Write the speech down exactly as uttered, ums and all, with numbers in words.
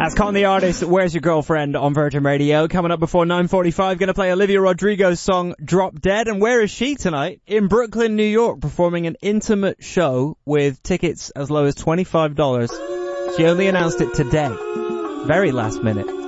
That's Con the Artist, Where's Your Girlfriend on Virgin Radio. Coming up before nine forty-five, going to play Olivia Rodrigo's song Drop Dead. And where is she tonight? In Brooklyn, New York, performing an intimate show with tickets as low as twenty-five dollars. She only announced it today. Very last minute.